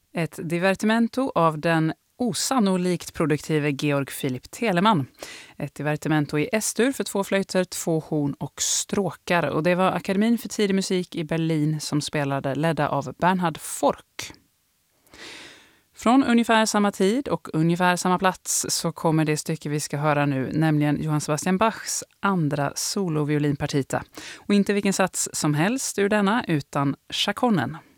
Ett divertimento av den osannolikt produktive Georg Philipp Telemann. Ett divertimento i S-dur för 2 flöjter, 2 horn och stråkar. Och det var Akademin för tidig musik i Berlin som spelade, ledda av Bernhard Forck. Från ungefär samma tid och ungefär samma plats så kommer det stycke vi ska höra nu, nämligen Johann Sebastian Bachs andra soloviolinpartita. Och inte vilken sats som helst ur denna, utan chaconnen.